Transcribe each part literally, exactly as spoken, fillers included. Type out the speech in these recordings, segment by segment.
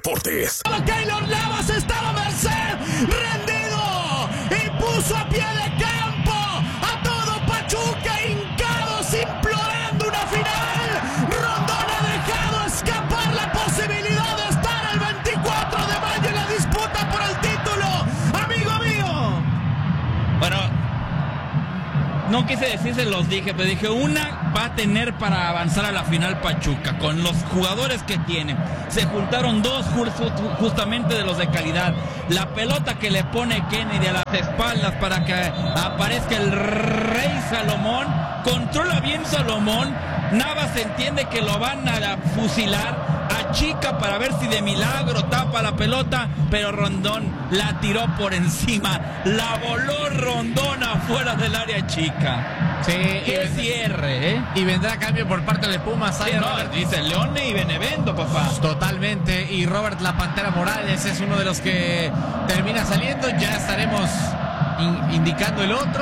Deportes. Keylor Navas estaba a merced, rendido y puso a pie de campo a todo Pachuca, hincados, implorando una final. Rondón ha dejado escapar la posibilidad de estar el veinticuatro de mayo en la disputa por el título, amigo mío. Bueno, no quise decir, se los dije, pero dije, una va a tener para avanzar a la final Pachuca, con los jugadores que tiene. Se juntaron dos justamente de los de calidad. La pelota que le pone Kennedy a las espaldas para que aparezca el Rey Salomón, controla bien Salomón. Navas entiende que lo van a fusilar, achica para ver si de milagro tapa la pelota, pero Rondón la tiró por encima, la voló Rondón afuera del área chica. Sí, qué y cierre, ¿eh? Y vendrá cambio por parte de Pumas. Sí, no, dice Leone y Benevento, papá. Totalmente. Y Robert La Pantera Morales es uno de los que termina saliendo. Ya estaremos in- indicando el otro.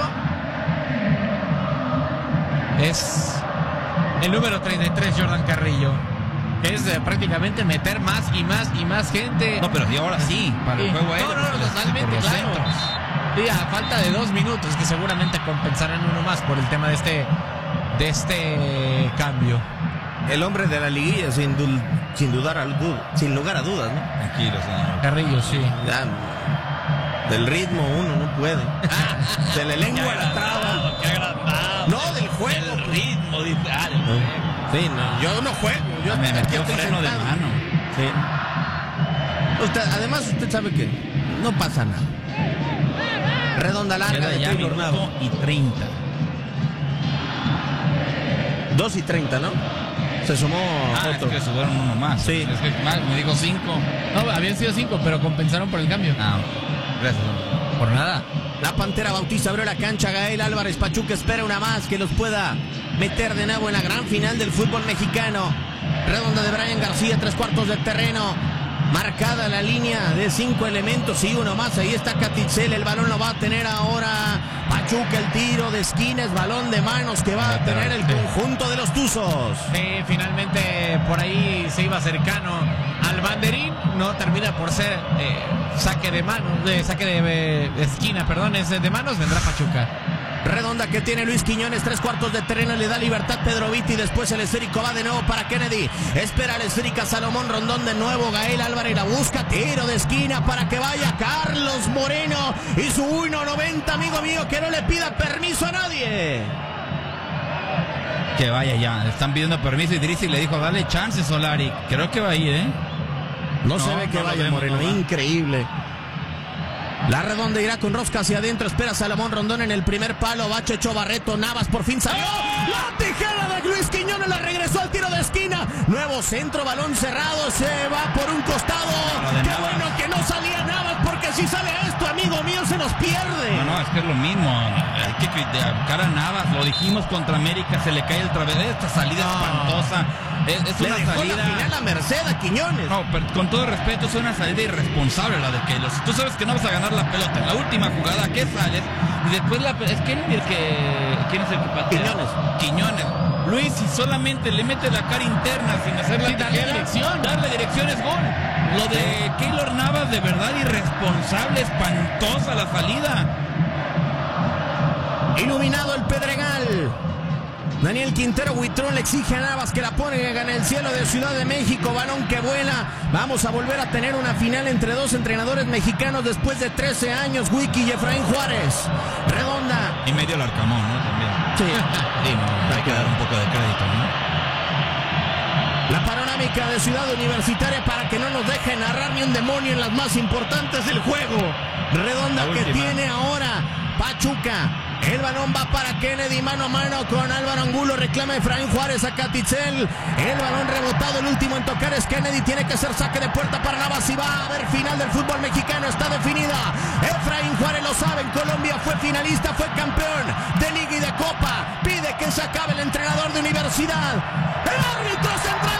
Es el número treinta y tres, Jordan Carrillo. Es eh, prácticamente meter más y más y más gente. No, pero y ahora sí, para el Sí. juego aéreo. No, no, no, totalmente, claro. Centros. Sí, a falta de dos minutos, que seguramente compensarán uno más por el tema de este, de este cambio. El hombre de la liguilla, sin, du- sin dudar al du- sin lugar a dudas, ¿no? Tranquilo, señor. Carrillo, sí. Ya, del ritmo uno no puede. Se le lengua la traba. Qué agrandado. No, del juego. El ritmo, dice. Ah, del juego. Sí, no, yo no juego. Yo Me aquí metió estoy freno de sentado. mano. Sí. Usted, además, usted sabe que no pasa nada. Redonda larga Queda de ya Keylor Navas. minuto y treinta. dos y treinta, ¿no? Se sumó Ah, otro. es que subieron uno más. Sí. Es que mal, me dijo cinco. No, habían sido cinco, pero compensaron por el cambio. Ah, gracias. Por nada. La Pantera Bautista abrió la cancha. Gael Álvarez Pachuca espera una más que los pueda meter de nuevo en la gran final del fútbol mexicano. Redonda de Brian García, tres cuartos de terreno. Marcada la línea de cinco elementos y uno más. Ahí está Catitzel. El balón lo va a tener ahora Pachuca. El tiro de esquina es balón de manos que va a tener el conjunto de los Tuzos. Sí, finalmente por ahí se iba cercano al banderín. No termina por ser eh, saque de manos, de saque de eh, esquina, perdón, es de manos. Vendrá Pachuca. Redonda que tiene Luis Quiñones, tres cuartos de terreno, le da libertad Pedro Vitti, después el esférico va de nuevo para Kennedy, espera la esférica Salomón Rondón de nuevo, Gael Álvarez la busca, tiro de esquina para que vaya Carlos Moreno y su uno noventa, amigo mío, que no le pida permiso a nadie. Que vaya ya, le están pidiendo permiso y Idrissi le dijo, dale chance, Solari. Creo que va a ir, ¿eh? No, No, se ve que no lo vaya vemos, Moreno, no va. increíble. La Redonda irá con rosca hacia adentro, espera Salomón Rondón en el primer palo, va Checho Barreto, Navas por fin salió, la tijera de Luis Quiñones, la regresó al tiro de esquina, nuevo centro, balón cerrado, se va por un costado, qué Navas. bueno que no salía Navas, porque si sale esto, amigo mío, se nos pierde. No, no, es que es lo mismo. Hay que criticar a Navas. Lo dijimos contra América, se le cae el través. Esta salida No. espantosa. Es, es Le una dejó salida. la final a Merced a Quiñones. No, pero con todo respeto, es una salida irresponsable la de Keylor. Si tú sabes que no vas a ganar la pelota en la última jugada, ¿qué sales? Y después la es Kennedy el que. ¿Quién es el que patea? Quiñones. Quiñones. Luis, si solamente le mete la cara interna sin hacer la Sí, darle tijera, dirección. darle dirección es gol. Lo de Keylor Navas, de verdad irresponsable, espantosa la salida. Iluminado el Pedregal. Daniel Quintero Huitrón le exige a Navas que la pone en el cielo de Ciudad de México, balón que vuela. Vamos a volver a tener una final entre dos entrenadores mexicanos después de trece años, Wiki y Efraín Juárez. Redonda. Y medio el Arcamón, ¿no? También. Sí. Sí, no, hay que dar un poco de crédito, ¿no? La panorámica de Ciudad Universitaria para que no nos deje narrar ni un demonio en las más importantes del juego. Redonda La que última. tiene ahora Pachuca. El balón va para Kennedy, mano a mano con Álvaro Angulo, reclama Efraín Juárez a Catitzel. El balón rebotado, el último en tocar es Kennedy, tiene que ser saque de puerta para Navas y va a haber final del fútbol mexicano, está definida. Efraín Juárez lo sabe, en Colombia fue finalista, fue campeón de Liga y de Copa. Pide que se acabe el entrenador de Universidad. El árbitro central